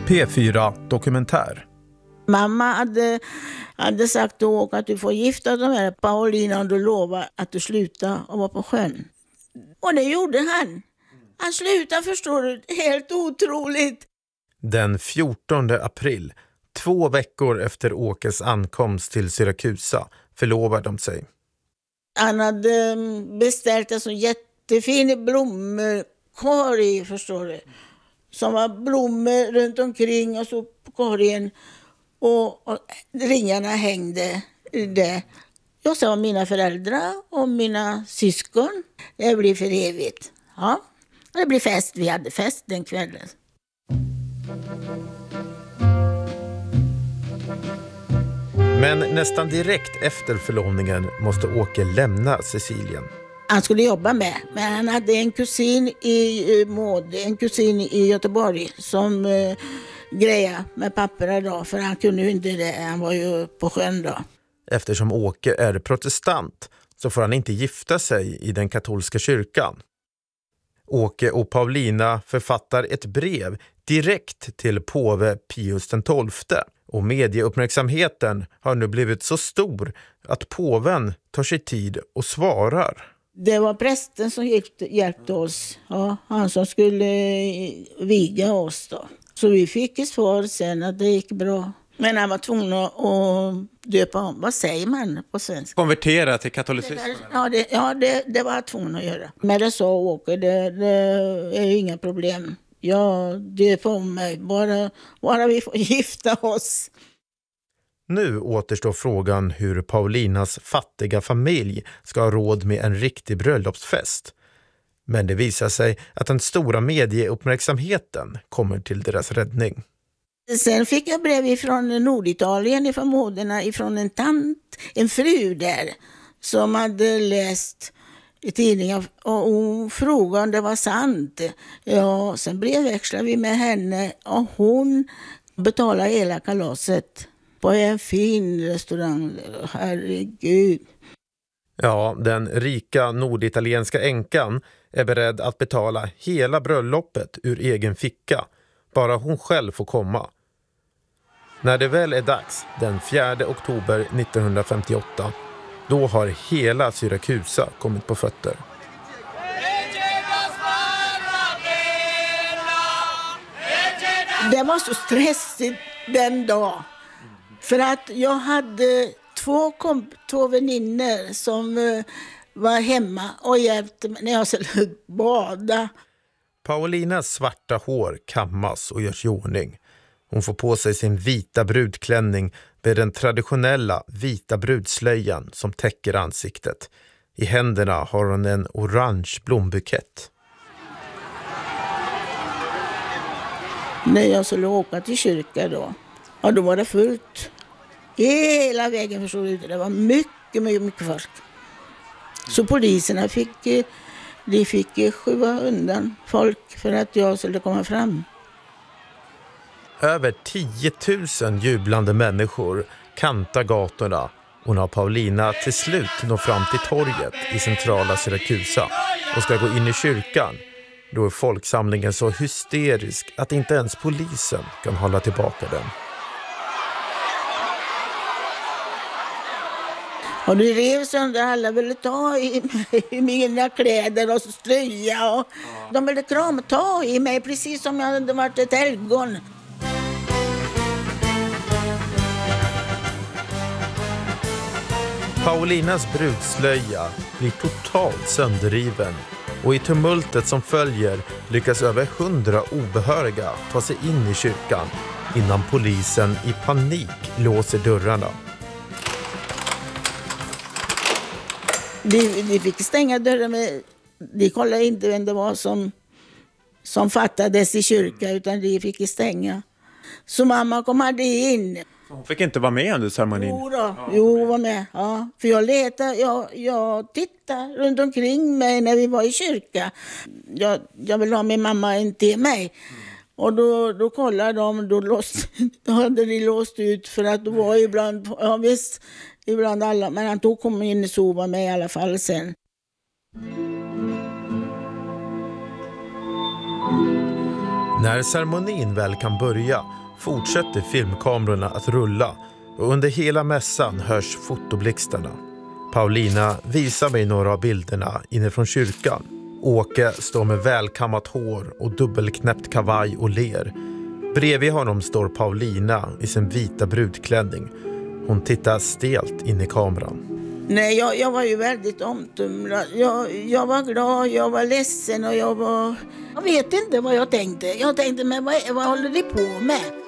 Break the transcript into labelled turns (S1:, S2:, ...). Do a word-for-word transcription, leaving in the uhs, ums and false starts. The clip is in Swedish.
S1: P fyra Dokumentär.
S2: Mamma hade, hade sagt till Åke att du får gifta dig med Paulina och du lovar att du slutar och vara på sjön. Och det gjorde han. Han slutade, förstår du, helt otroligt.
S1: Den fjortonde april, två veckor efter Åkes ankomst till Syrakusa, förlovade de sig.
S2: Han hade beställt en så jättefin blommkorg, förstår du. Som var blommor runt omkring och så på korgen. Och, och ringarna hängde där. Jag sa mina föräldrar och mina syskon. Det blir för evigt. Ja, det blir fest. Vi hade fest den kvällen.
S1: Men nästan direkt efter förlovningen måste Åke lämna Sicilien.
S2: Han skulle jobba med, men han hade en kusin i Maud, en kusin i Göteborg som eh, grejade med papperna då, för han kunde ju inte det, han var ju på sjön då.
S1: Eftersom Åke är protestant så får han inte gifta sig i den katolska kyrkan. Åke och Paulina författar ett brev direkt till påve Pius den tolfte. Och medieuppmärksamheten har nu blivit så stor att påven tar sig tid och svarar.
S2: Det var prästen som hjälpte, hjälpte oss. Ja, han som skulle viga oss då. Så vi fick ett svar sen att det gick bra. Men han var tvungen att döpa om. Vad säger man på svenska?
S3: Konvertera till katolicismen?
S2: Ja, det, ja det, det var jag tvungen att göra. Men det sa Åke, det, det är ju inga problem. Jag döper om mig, bara, bara vi får gifta oss.
S1: Nu återstår frågan hur Paulinas fattiga familj ska ha råd med en riktig bröllopsfest. Men det visar sig att den stora medieuppmärksamheten kommer till deras räddning.
S2: Sen fick jag brev från Norditalien, ifrån moderna, ifrån en tant, en fru där, som hade läst i tidningen och hon frågade om det var sant. Ja, sen brevväxlade vi med henne och hon betalade hela kalaset på en fin restaurang. Herregud.
S1: Ja, den rika norditalienska änkan är beredd att betala hela bröllopet ur egen ficka. Bara hon själv får komma. När det väl är dags, den fjärde oktober nittonhundrafemtioåtta, då har hela Syrakusa kommit på fötter.
S2: Det var så stressigt den dag. För att jag hade två, komp- två väninnor som uh, var hemma och hjälpte mig när jag skulle bada.
S1: Paulinas svarta hår kammas och görs i ordning. Hon får på sig sin vita brudklänning med den traditionella vita brudslöjan som täcker ansiktet. I händerna har hon en orange blombukett.
S2: När jag skulle åka till kyrkan då, ja, då var det fullt. Hela vägen förstod du, det var mycket, mycket, mycket folk. Så poliserna fick, de fick skjuva undan folk för att jag skulle komma fram.
S1: Över tio tusen jublande människor kantar gatorna och när Paulina till slut når fram till torget i centrala Syrakusa och ska gå in i kyrkan, då är folksamlingen så hysterisk att inte ens polisen kan hålla tillbaka den.
S2: Och det rev sönder, alla ville ta i, mig, i mina kläder och slöja. Och ja. De ville krama, ta i mig precis som jag hade varit ett helgon.
S1: Paulinas brudslöja blir totalt sönderriven och i tumultet som följer lyckas över hundra obehöriga ta sig in i kyrkan innan polisen i panik låser dörrarna.
S2: De, de fick stänga dörren, med, de kollade inte vem det var som, som fattades i kyrkan, utan de fick stänga. Så mamma kom aldrig in.
S3: Hon fick inte vara med under ceremonin?
S2: Jo, då. jo var med. Ja. För jag letade, jag, jag tittade runt omkring mig när vi var i kyrkan. Jag, jag ville ha min mamma in till mig. Mm. Och då, då kollade de, då, låst, då hade de låst ut för att det var ibland, ja visst, ibland alla. Men han tog kom in och sova med i alla fall sen.
S1: När ceremonin väl kan börja fortsätter filmkamerorna att rulla och under hela mässan hörs fotoblixtarna. Paulina visar mig några av bilderna inifrån kyrkan. Åke står med välkammat hår och dubbelknäppt kavaj och ler. Bredvid honom står Paulina i sin vita brudklänning. Hon tittar stelt in i kameran.
S2: Nej, jag, jag var ju väldigt omtumlad. Jag, jag var glad, jag var ledsen och jag var... Jag vet inte vad jag tänkte. Jag tänkte, men vad, vad håller de på med?